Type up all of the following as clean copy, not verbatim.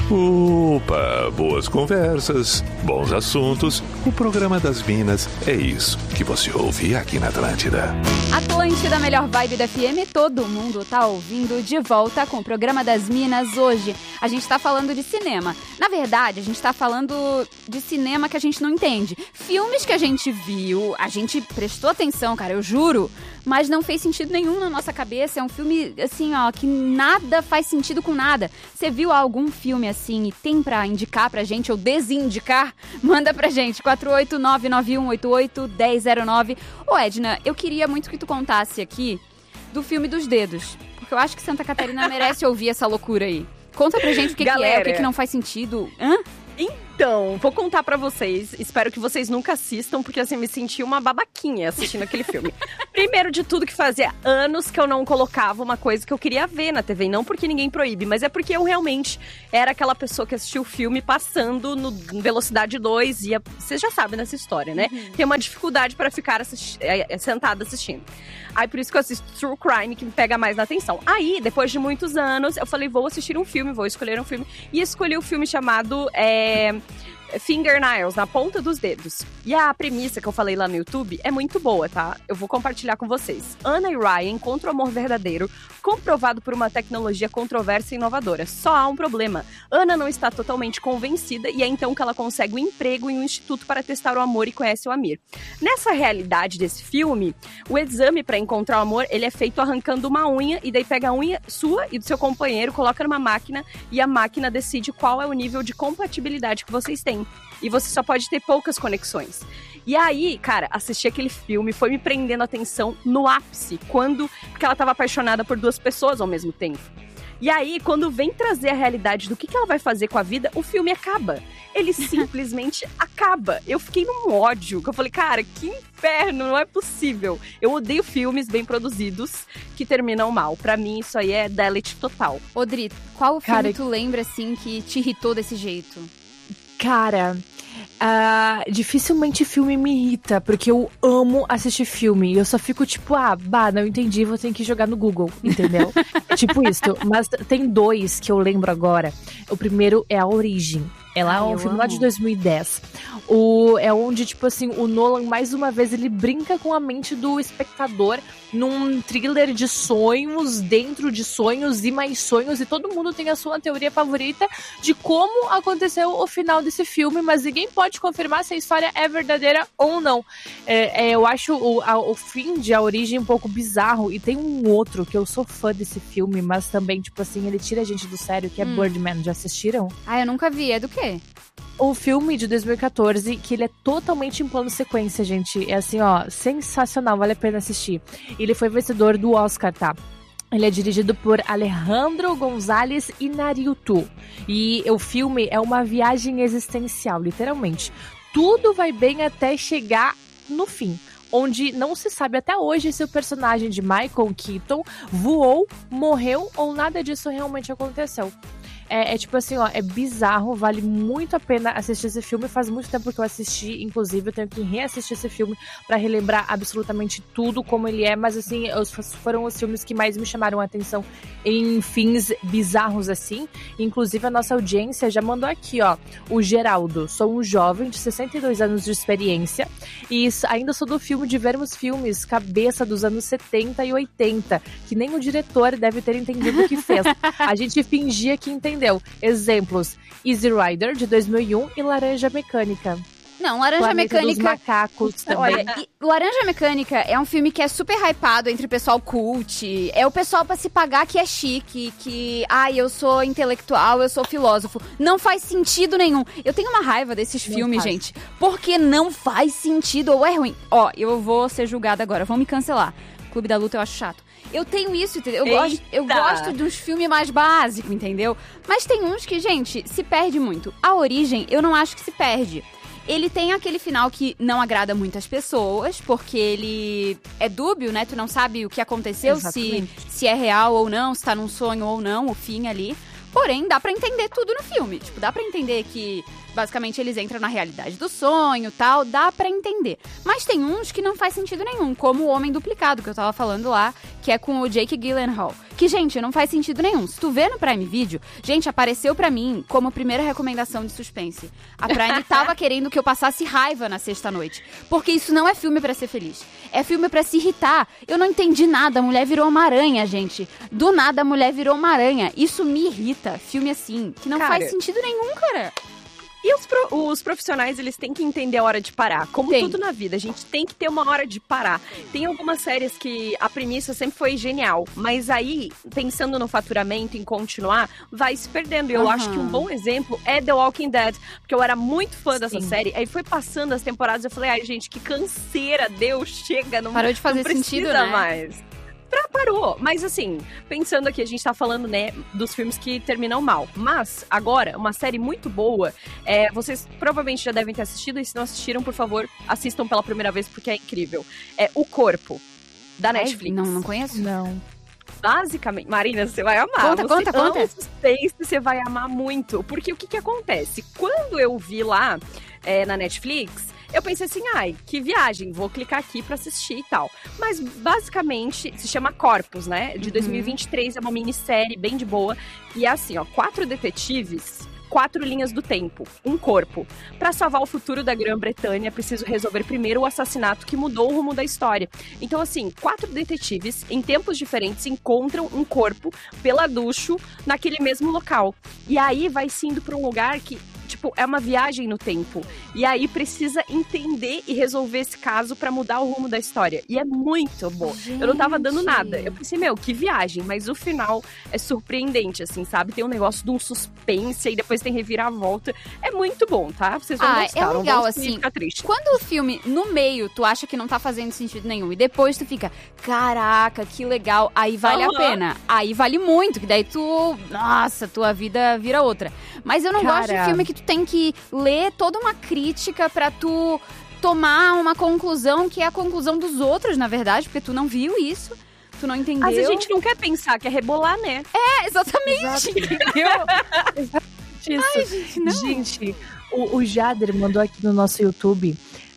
Opa, boas conversas, bons assuntos. O programa das Minas é isso que você ouve aqui na Atlântida. Atlântida, melhor vibe da FM, todo mundo tá ouvindo de volta com o programa das Minas. Hoje a gente tá falando de cinema. Na verdade, a gente tá falando de cinema que a gente não entende. Filmes que a gente viu, a gente prestou atenção, cara, eu juro, mas não fez sentido nenhum na nossa cabeça. É um filme, assim, ó, que nada faz sentido com nada. Você viu algum filme assim e tem pra indicar pra gente ou desindicar? Manda pra gente, 48991881009. Ô Edna, eu queria muito que tu contasse aqui do filme dos dedos, porque eu acho que Santa Catarina merece ouvir essa loucura aí. Conta pra gente o que, Galera, que é, o que não faz sentido. Hã? Então, vou contar pra vocês. Espero que vocês nunca assistam, porque assim, me senti uma babaquinha assistindo aquele filme. Primeiro de tudo, que fazia anos que eu não colocava uma coisa que eu queria ver na TV. E não porque ninguém proíbe, mas é porque eu realmente era aquela pessoa que assistiu o filme passando no velocidade 2. E vocês já sabem dessa história, né? Tem uma dificuldade pra ficar sentada assistindo. Aí por isso que eu assisto True Crime, que me pega mais na atenção. Aí, depois de muitos anos, eu falei, vou assistir um filme, vou escolher um filme. E escolhi o filme chamado Fingernails, na ponta dos dedos. E a premissa que eu falei lá no YouTube é muito boa, tá? Eu vou compartilhar com vocês. Anna e Ryan encontram o amor verdadeiro, comprovado por uma tecnologia controversa e inovadora. Só há um problema. Anna não está totalmente convencida e é então que ela consegue um emprego em um instituto para testar o amor e conhece o Amir. Nessa realidade desse filme, o exame para encontrar o amor, ele é feito arrancando uma unha e daí pega a unha sua e do seu companheiro, coloca numa máquina e a máquina decide qual é o nível de compatibilidade que vocês têm. E você só pode ter poucas conexões. E aí, cara, assistir aquele filme foi me prendendo a atenção no ápice, porque ela tava apaixonada por duas pessoas ao mesmo tempo. E aí, quando vem trazer a realidade do que ela vai fazer com a vida, o filme acaba. Ele simplesmente acaba. Eu fiquei num ódio, que eu falei, cara, que inferno, não é possível. Eu odeio filmes bem produzidos que terminam mal. Pra mim, isso aí é delete total. Odri, qual filme tu lembra, assim, que te irritou desse jeito? Cara, dificilmente filme me irrita, porque eu amo assistir filme. E eu só fico tipo, não entendi, vou ter que jogar no Google, entendeu? É tipo isso. Mas tem dois que eu lembro agora. O primeiro é A Origem. Ela é um filme lá de 2010. É onde, tipo assim, o Nolan, mais uma vez, ele brinca com a mente do espectador num thriller de sonhos, dentro de sonhos e mais sonhos, e todo mundo tem a sua teoria favorita de como aconteceu o final desse filme, mas ninguém pode confirmar se a história é verdadeira ou não. Eu acho o fim de A Origem um pouco bizarro, e tem um outro que eu sou fã desse filme, mas também, tipo assim, ele tira a gente do sério, que é Birdman. Já assistiram? Eu nunca vi. É do quê? O filme de 2014, que ele é totalmente em plano sequência, gente. É assim, ó, sensacional, vale a pena assistir. Ele foi vencedor do Oscar, tá? Ele é dirigido por Alejandro González Iñárritu. E o filme é uma viagem existencial, literalmente. Tudo vai bem até chegar no fim, onde não se sabe até hoje se o personagem de Michael Keaton voou, morreu ou nada disso realmente aconteceu. É tipo assim, ó, é bizarro, vale muito a pena assistir esse filme. Faz muito tempo que eu assisti, inclusive eu tenho que reassistir esse filme pra relembrar absolutamente tudo como ele é, mas assim, foram os filmes que mais me chamaram a atenção em fins bizarros assim. Inclusive a nossa audiência já mandou aqui, ó, o Geraldo: sou um jovem de 62 anos de experiência e ainda sou do filme de vermos filmes cabeça dos anos 70 e 80, que nem o diretor deve ter entendido o que fez. A gente fingia que entendeu. Exemplos: Easy Rider, de 2001, e Laranja Mecânica. Não, Laranja Planeta Mecânica... dos Macacos também. Olha, Laranja Mecânica é um filme que é super hypado entre o pessoal cult. É o pessoal pra se pagar que é chique, que... eu sou intelectual, eu sou filósofo. Não faz sentido nenhum. Eu tenho uma raiva desses filmes, gente, porque não faz sentido ou é ruim. Ó, eu vou ser julgada agora, vão me cancelar. Clube da Luta eu acho chato. Eu tenho isso, entendeu? Eu gosto dos filmes mais básicos, entendeu? Mas tem uns que, gente, se perde muito. A Origem, eu não acho que se perde. Ele tem aquele final que não agrada muitas pessoas, porque ele é dúbio, né? Tu não sabe o que aconteceu, se é real ou não, se tá num sonho ou não, o fim ali. Porém, dá pra entender tudo no filme. Tipo, dá pra entender que, basicamente, eles entram na realidade do sonho e tal. Dá pra entender. Mas tem uns que não faz sentido nenhum, como o Homem Duplicado, que eu tava falando lá, que é com o Jake Gyllenhaal. Que, gente, não faz sentido nenhum. Se tu vê no Prime Video, gente, apareceu pra mim como primeira recomendação de suspense. A Prime tava querendo que eu passasse raiva na sexta-noite. Porque isso não é filme pra ser feliz. É filme pra se irritar. Eu não entendi nada. A mulher virou uma aranha, gente. Do nada, a mulher virou uma aranha. Isso me irrita. Filme assim, que não faz sentido nenhum, cara. E os profissionais, eles têm que entender a hora de parar. Como tudo na vida, a gente tem que ter uma hora de parar. Tem algumas séries que a premissa sempre foi genial, mas aí, pensando no faturamento, em continuar, vai se perdendo. E eu acho que um bom exemplo é The Walking Dead, porque eu era muito fã dessa série, aí foi passando as temporadas, eu falei, ai, gente, que canseira, Deus, chega, não parou de fazer sentido, né? mais. Parou, mas assim, pensando aqui, a gente tá falando, né, dos filmes que terminam mal, mas agora, uma série muito boa, vocês provavelmente já devem ter assistido, e se não assistiram, por favor, assistam pela primeira vez, porque é incrível. É O Corpo, da Netflix. Não conheço. Não. Basicamente, Marina, você vai amar. Conta. Suspense, você vai amar muito, porque o que acontece? Quando eu vi lá na Netflix, eu pensei assim, ai, que viagem, vou clicar aqui pra assistir e tal. Mas, basicamente, se chama Corpus, né? De 2023, é uma minissérie bem de boa. E é assim, ó, 4 detetives, 4 linhas do tempo, um corpo. Pra salvar o futuro da Grã-Bretanha, é preciso resolver primeiro o assassinato que mudou o rumo da história. Então, assim, 4 detetives, em tempos diferentes, encontram um corpo peladucho naquele mesmo local. E aí, vai se indo pra um lugar que... tipo, é uma viagem no tempo. E aí precisa entender e resolver esse caso pra mudar o rumo da história. E é muito bom. Gente. Eu não tava dando nada. Eu pensei, que viagem. Mas o final é surpreendente, assim, sabe? Tem um negócio de um suspense e depois tem reviravolta. É muito bom, tá? Vocês vão gostar. É legal, não vão assim. ficar triste. Quando o filme, no meio, tu acha que não tá fazendo sentido nenhum. E depois tu fica, caraca, que legal. Aí vale a pena. Aí vale muito. Que daí tu... nossa, tua vida vira outra. Mas eu não gosto de filme que tu tem que ler toda uma crítica pra tu tomar uma conclusão que é a conclusão dos outros, na verdade, porque tu não viu isso, tu não entendeu. Mas a gente não quer pensar, quer rebolar, né? Exatamente. Entendeu? Isso. Ai, gente, não. Gente, o Jader mandou aqui no nosso YouTube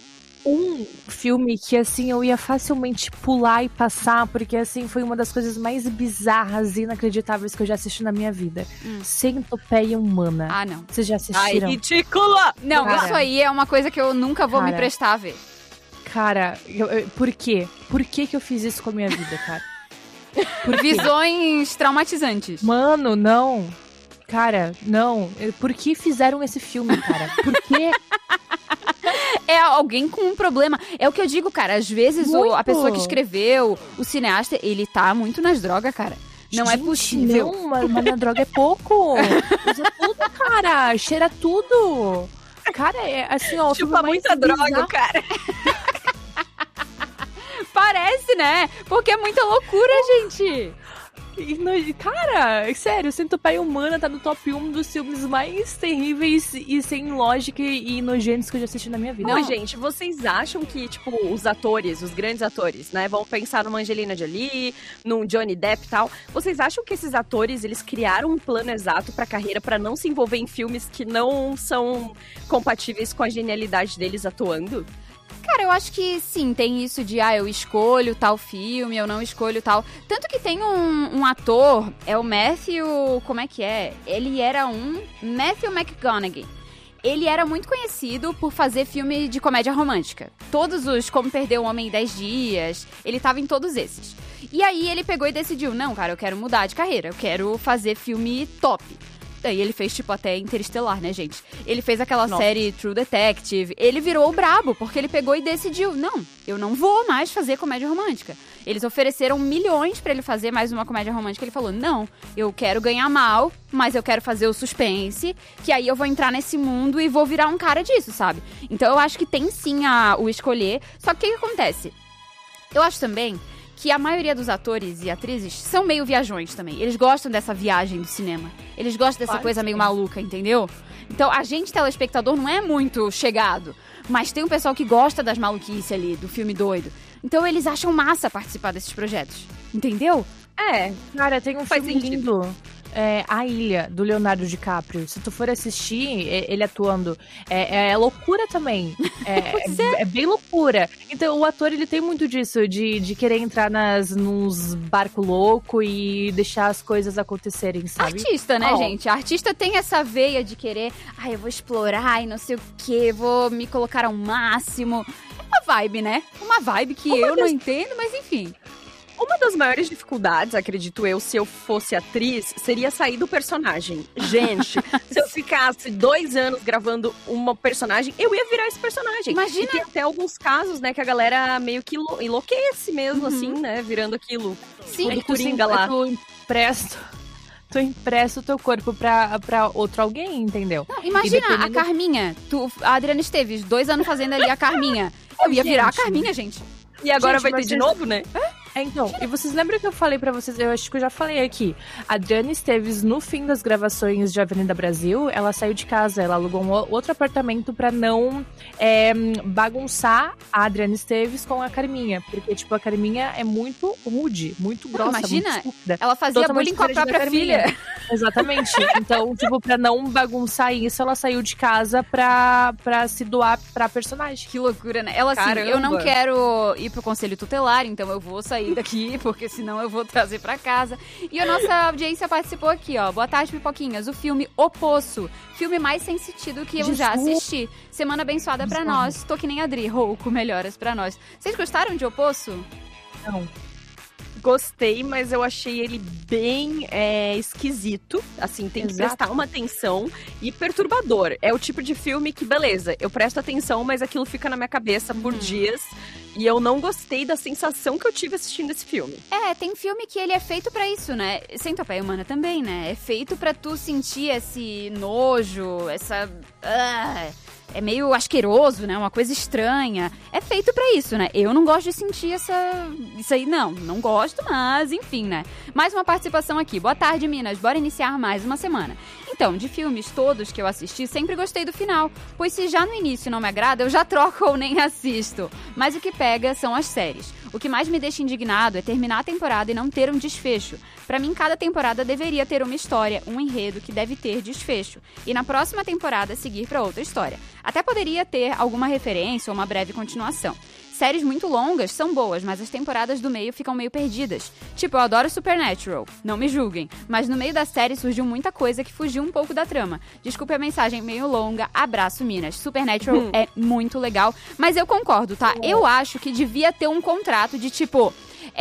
um filme que, assim, eu ia facilmente pular e passar, porque, assim, foi uma das coisas mais bizarras e inacreditáveis que eu já assisti na minha vida. Centopeia Humana. Ah, não. Vocês já assistiram? Ai, ridícula! Não, cara, isso aí é uma coisa que eu nunca vou me prestar a ver. Cara, por quê? Por que eu fiz isso com a minha vida, cara? Por visões traumatizantes. Mano, não. Cara, não. Por que fizeram esse filme, cara? Por quê? É alguém com um problema. É o que eu digo, cara. Às vezes a pessoa que escreveu, o cineasta, ele tá muito nas drogas, cara. Não, gente, é possível. Não, mas na droga é pouco. Usa tudo, cara. Cheira tudo. Cara, é assim, ó. Chupa muita droga, cara. Parece, né? Porque é muita loucura, gente. Cara, sério, Centopeia Humana tá no top 1 dos filmes mais terríveis e sem lógica e nojentos que eu já assisti na minha vida. Não, gente, vocês acham que, tipo, os atores, os grandes atores, né, vão pensar numa Angelina Jolie, num Johnny Depp e tal, vocês acham que esses atores, eles criaram um plano exato pra carreira pra não se envolver em filmes que não são compatíveis com a genialidade deles atuando? Cara, eu acho que sim, tem isso de, eu escolho tal filme, eu não escolho tal. Tanto que tem um ator, é o Matthew, como é que é? Ele era Matthew McConaughey. Ele era muito conhecido por fazer filme de comédia romântica. Todos os Como Perder um Homem em 10 Dias, ele tava em todos esses. E aí ele pegou e decidiu, não, cara, eu quero mudar de carreira, eu quero fazer filme top. Daí ele fez, tipo, até Interestelar, né, gente? Ele fez aquela série True Detective. Ele virou o brabo, porque ele pegou e decidiu, não, eu não vou mais fazer comédia romântica. Eles ofereceram milhões pra ele fazer mais uma comédia romântica. Ele falou, não, eu quero ganhar mal, mas eu quero fazer o suspense, que aí eu vou entrar nesse mundo e vou virar um cara disso, sabe? Então eu acho que tem sim o escolher. Só que o que acontece? Eu acho também que a maioria dos atores e atrizes são meio viajões também. Eles gostam dessa viagem do cinema. Eles gostam dessa coisa meio maluca, entendeu? Então, a gente, telespectador, não é muito chegado. Mas tem um pessoal que gosta das maluquices ali, do filme doido. Então, eles acham massa participar desses projetos. Entendeu? Cara, tem um filme lindo A Ilha, do Leonardo DiCaprio. Se tu for assistir ele atuando, é loucura também. É bem loucura. Então, o ator, ele tem muito disso, de querer entrar nos barcos loucos e deixar as coisas acontecerem, sabe? Artista, né, gente? Artista tem essa veia de querer, eu vou explorar e não sei o quê, vou me colocar ao máximo. É uma vibe, né? Uma vibe que não entendo, mas enfim. Uma das maiores dificuldades, acredito eu, se eu fosse atriz, seria sair do personagem. Gente, se eu ficasse 2 anos gravando uma personagem, eu ia virar esse personagem. Imagina! E tem até alguns casos, né, que a galera meio que enlouquece mesmo, assim, né, virando aquilo. Sim, do Coringa lá. Tu empresta o teu corpo pra outro alguém, entendeu? Não, imagina a Carminha, a Adriana Esteves, 2 anos fazendo ali a Carminha. Eu ia virar a Carminha, gente. E agora vai ter de novo, né? Então, e vocês lembram que eu falei pra vocês, eu acho que eu já falei aqui, a Adriana Esteves, no fim das gravações de Avenida Brasil, ela saiu de casa, ela alugou um outro apartamento pra não bagunçar a Adriana Esteves com a Carminha, porque, tipo, a Carminha é muito rude, muito grossa, imagina, muito estúpida. Ela fazia bullying com a própria filha. Exatamente. Então, tipo, pra não bagunçar isso, ela saiu de casa pra se doar pra personagem. Que loucura, né? Ela, assim, Caramba. eu não quero ir pro conselho tutelar, então eu vou sair daqui, porque senão eu vou trazer pra casa. E a nossa audiência participou aqui, ó. Boa tarde, pipoquinhas. O filme O Poço. Filme mais sem sentido que eu já assisti. Semana abençoada pra nós. Tô que nem a Adri. Rouco, melhoras pra nós. Vocês gostaram de O Poço? Não. Gostei, mas eu achei ele bem esquisito. Assim, tem que prestar uma atenção e perturbador. É o tipo de filme que, beleza, eu presto atenção, mas aquilo fica na minha cabeça por dias. E eu não gostei da sensação que eu tive assistindo esse filme. Tem filme que ele é feito pra isso, né? Centopeia Humana também, né? É feito pra tu sentir esse nojo, essa... é meio asqueroso, né? Uma coisa estranha. É feito pra isso, né? Eu não gosto de sentir isso aí, não gosto, mas enfim, né? Mais uma participação aqui. Boa tarde, Minas. Bora iniciar mais uma semana. Então, de filmes todos que eu assisti, sempre gostei do final, pois se já no início não me agrada, eu já troco ou nem assisto. Mas o que pega são as séries. O que mais me deixa indignado é terminar a temporada e não ter um desfecho. Pra mim, cada temporada deveria ter uma história, um enredo que deve ter desfecho. E na próxima temporada, seguir pra outra história. Até poderia ter alguma referência ou uma breve continuação. Séries muito longas são boas, mas as temporadas do meio ficam meio perdidas. Tipo, eu adoro Supernatural, não me julguem, mas no meio da série surgiu muita coisa que fugiu um pouco da trama. Desculpe a mensagem meio longa, abraço, Minas. Supernatural é muito legal, mas eu concordo, tá? Eu acho que devia ter um contrato de tipo,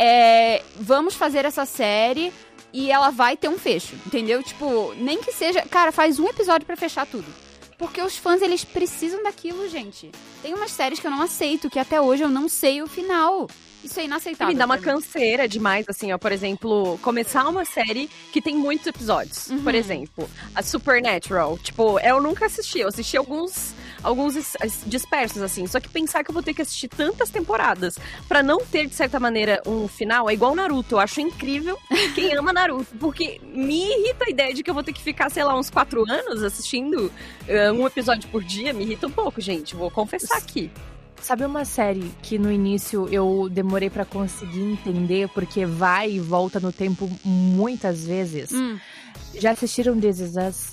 vamos fazer essa série e ela vai ter um fecho, entendeu? Tipo, nem que seja... Cara, faz um episódio pra fechar tudo. Porque os fãs, eles precisam daquilo, gente. Tem umas séries que eu não aceito, que até hoje eu não sei o final. Isso é inaceitável. Me dá uma canseira demais, assim, ó. Por exemplo, começar uma série que tem muitos episódios. Por exemplo, a Supernatural. Tipo, eu nunca assisti. Eu assisti alguns dispersos, assim. Só que pensar que eu vou ter que assistir tantas temporadas pra não ter, de certa maneira, um final, é igual Naruto. Eu acho incrível quem ama Naruto. Porque me irrita a ideia de que eu vou ter que ficar, sei lá, uns 4 anos assistindo um episódio por dia. Me irrita um pouco, gente. Vou confessar aqui. Sabe uma série que no início eu demorei pra conseguir entender, porque vai e volta no tempo muitas vezes? Já assistiram This Is Us?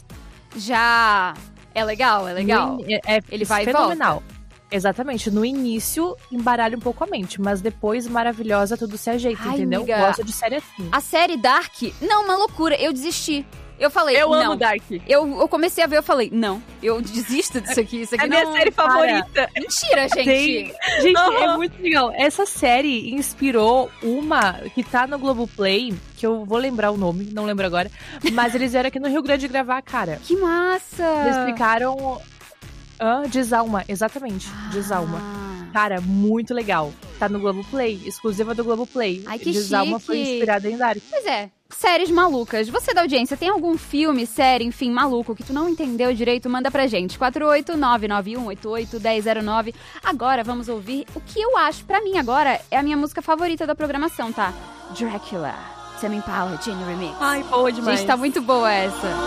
Já. É legal. Ele vai fenomenal. E volta. Exatamente. No início, embaralha um pouco a mente, mas depois, maravilhosa, tudo se ajeita, entendeu? Amiga, Gosto de série assim. A série Dark, não, uma loucura. Eu desisti. Eu falei, eu não. amo Dark. Eu comecei a ver, eu falei, não, eu desisto disso aqui. Isso aqui é não... minha série favorita. Mentira, gente. Gente, é muito legal. Essa série inspirou uma que tá no Globoplay, que eu vou lembrar o nome, não lembro agora, mas eles vieram aqui no Rio Grande gravar, cara. Que massa! Eles explicaram... Desalma, exatamente, Desalma. Cara, muito legal. Tá no Globoplay, exclusiva do Globoplay. Ai, que Desalma chique. foi inspirada em Dark. Pois é. Séries malucas. Você da audiência, tem algum filme, série, enfim, maluco que tu não entendeu direito? Manda pra gente. 48991881009. Agora vamos ouvir o que eu acho. Pra mim agora é a minha música favorita da programação, tá? Dracula. Tame Impala, Genie Remix. Ai, boa demais. Gente, tá muito boa essa.